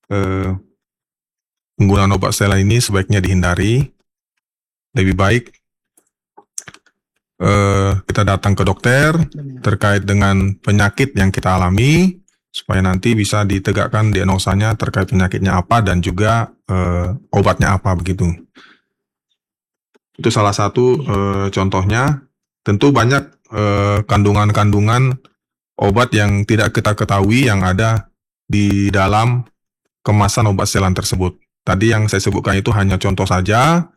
penggunaan obat setelan ini sebaiknya dihindari. Lebih baik kita datang ke dokter terkait dengan penyakit yang kita alami, supaya nanti bisa ditegakkan diagnosanya terkait penyakitnya apa dan juga obatnya apa begitu. Itu salah satu contohnya. Tentu banyak kandungan-kandungan obat yang tidak kita ketahui yang ada di dalam kemasan obat setelan tersebut. Tadi yang saya sebutkan itu hanya contoh saja.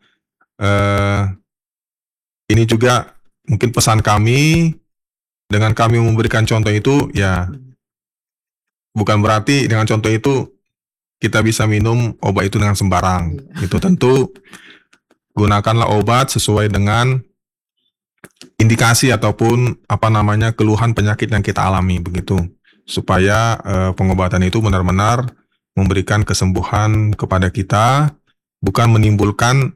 Ini juga mungkin pesan kami, dengan kami memberikan contoh itu, ya bukan berarti dengan contoh itu kita bisa minum obat itu dengan sembarang. Itu tentu gunakanlah obat sesuai dengan indikasi ataupun keluhan penyakit yang kita alami begitu, supaya pengobatan itu benar-benar memberikan kesembuhan kepada kita, bukan menimbulkan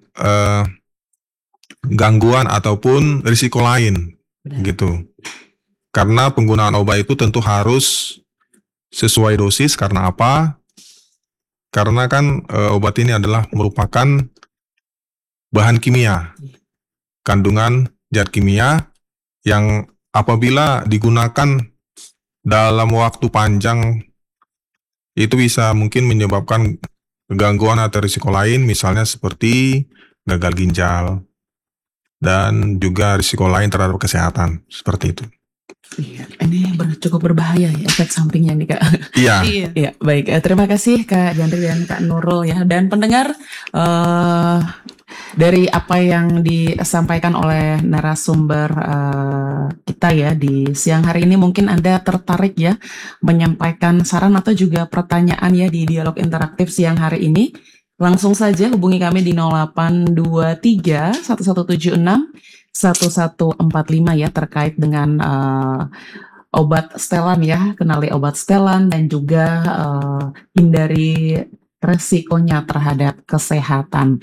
gangguan ataupun risiko lain gitu. Karena penggunaan obat itu tentu harus sesuai dosis. Karena apa? Karena kan obat ini adalah merupakan bahan kimia, kandungan zat kimia yang apabila digunakan dalam waktu panjang itu bisa mungkin menyebabkan gangguan atau risiko lain, misalnya seperti gagal ginjal dan juga risiko lain terhadap kesehatan, seperti itu. Iya, ini cukup berbahaya ya efek sampingnya nih Kak. Iya. Iya, baik. Terima kasih Kak Jandri dan Kak Nurul ya. Dan pendengar, dari apa yang disampaikan oleh narasumber kita ya di siang hari ini, mungkin Anda tertarik ya menyampaikan saran atau juga pertanyaan ya di dialog interaktif siang hari ini. Langsung saja hubungi kami di 0823 1176 1145 ya terkait dengan obat setelan ya, kenali obat setelan dan juga hindari resikonya terhadap kesehatan.